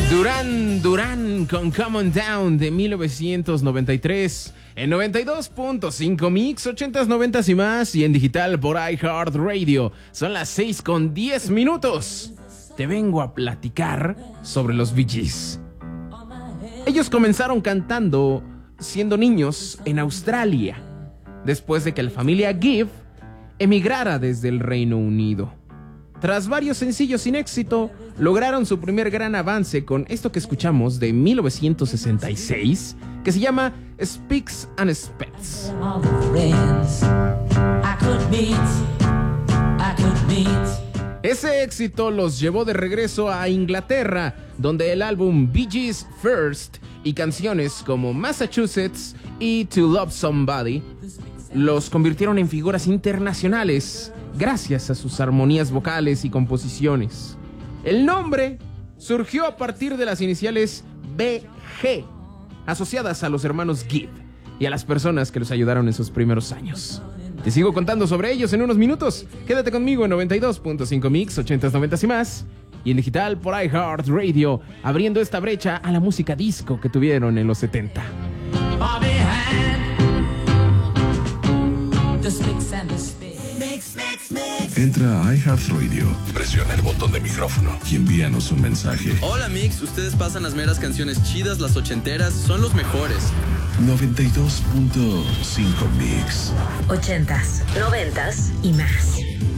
Duran Duran con Come On Down de 1993 en 92.5 Mix, 80s, 90s y más, y en digital por iHeartRadio. Son las 6:10. Te vengo a platicar sobre los Bee Gees. Ellos comenzaron cantando siendo niños en Australia, después de que la familia Gibb emigrara desde el Reino Unido. Tras varios sencillos sin éxito, lograron su primer gran avance con esto que escuchamos de 1966, que se llama Speaks and Spets. Ese éxito los llevó de regreso a Inglaterra, donde el álbum Bee Gees First y canciones como Massachusetts y To Love Somebody los convirtieron en figuras internacionales gracias a sus armonías vocales y composiciones. El nombre surgió a partir de las iniciales BG, asociadas a los hermanos Gibb y a las personas que los ayudaron en sus primeros años. Te sigo contando sobre ellos en unos minutos. Quédate conmigo en 92.5 Mix, 80s, 90s y más, y en digital por iHeartRadio, abriendo esta brecha a la música disco que tuvieron en los 70. Entra a iHeartRadio, presiona el botón de micrófono y envíanos un mensaje. Hola Mix, ustedes pasan las meras canciones chidas, las ochenteras, son los mejores. 92.5 Mix. 80s, 90s y más.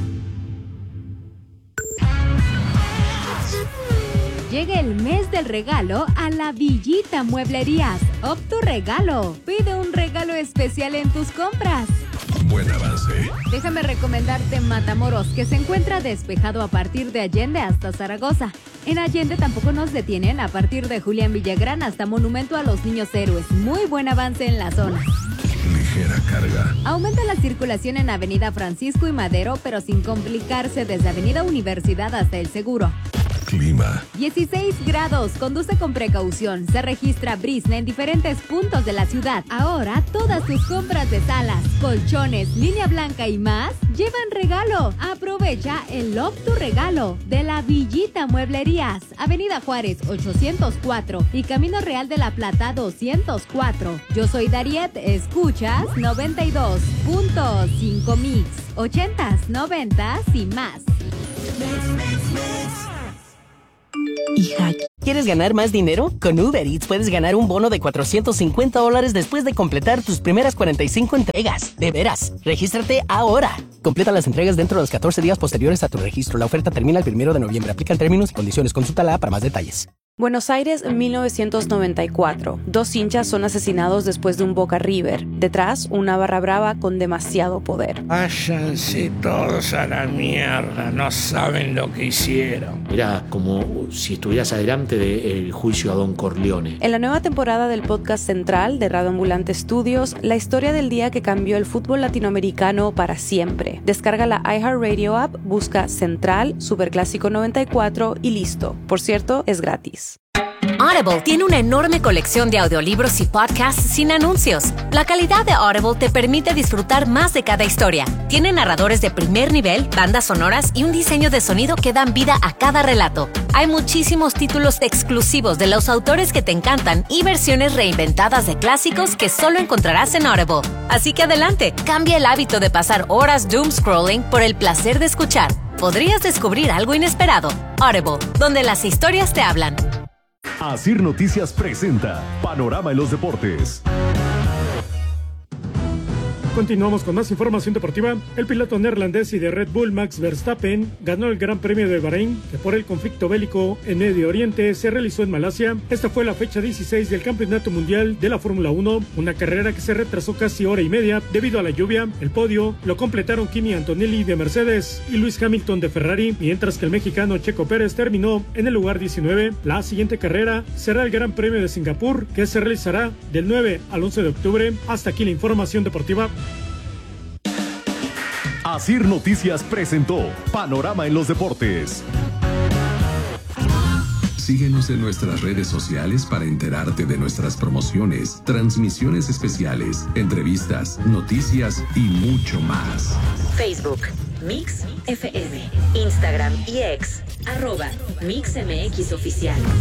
Llega el mes del regalo a la Villita Mueblerías. Ob tu regalo. Pide un regalo especial en tus compras. Buen avance. Déjame recomendarte Matamoros, que se encuentra despejado a partir de Allende hasta Zaragoza. En Allende tampoco nos detienen a partir de Julián Villagrán hasta Monumento a los Niños Héroes. Muy buen avance en la zona. Ligera carga. Aumenta la circulación en Avenida Francisco y Madero, pero sin complicarse desde Avenida Universidad hasta El Seguro. Clima. 16 grados, conduce con precaución. Se registra brisna en diferentes puntos de la ciudad. Ahora, todas tus compras de salas, colchones, línea blanca y más llevan regalo. Aprovecha el Love tu regalo de la Villita Mueblerías. Avenida Juárez 804 y Camino Real de la Plata 204. Yo soy Dariet, escuchas 92.5 Mix, 80s, 90s y más. Hija, ¿quieres ganar más dinero? Con Uber Eats puedes ganar un bono de $450 después de completar tus primeras 45 entregas. De veras, regístrate ahora. Completa las entregas dentro de los 14 días posteriores a tu registro. La oferta termina el 1 de noviembre. Aplican términos y condiciones. Consúltala para más detalles. Buenos Aires, 1994. 2 hinchas son asesinados después de un Boca River. Detrás, una barra brava con demasiado poder. Váyanse todos a la mierda, no saben lo que hicieron. Era como si estuvieras adelante del juicio a Don Corleone. En la nueva temporada del podcast central de Radio Ambulante Studios, la historia del día que cambió el fútbol latinoamericano para siempre. Descarga la iHeartRadio app, busca Central, Superclásico 94 y listo. Por cierto, es gratis. Audible tiene una enorme colección de audiolibros y podcasts sin anuncios. La calidad de Audible te permite disfrutar más de cada historia. Tiene narradores de primer nivel, bandas sonoras y un diseño de sonido que dan vida a cada relato. Hay muchísimos títulos exclusivos de los autores que te encantan y versiones reinventadas de clásicos que solo encontrarás en Audible. Así que adelante, cambia el hábito de pasar horas doom scrolling por el placer de escuchar. Podrías descubrir algo inesperado. Audible, donde las historias te hablan. Asir Noticias presenta Panorama en los Deportes. Continuamos con más información deportiva. El piloto neerlandés y de Red Bull, Max Verstappen, ganó el Gran Premio de Bahrein, que por el conflicto bélico en Medio Oriente se realizó en Malasia. Esta fue la fecha 16 del Campeonato Mundial de la Fórmula 1, una carrera que se retrasó casi hora y media debido a la lluvia. El podio lo completaron Kimi Antonelli de Mercedes y Lewis Hamilton de Ferrari, mientras que el mexicano Checo Pérez terminó en el lugar 19. La siguiente carrera será el Gran Premio de Singapur, que se realizará del 9 al 11 de octubre. Hasta aquí la información deportiva. Asir Noticias presentó Panorama en los Deportes. Síguenos en nuestras redes sociales para enterarte de nuestras promociones, transmisiones especiales, entrevistas, noticias y mucho más. Facebook, Mix FM, Instagram y X, @MixMX Oficial.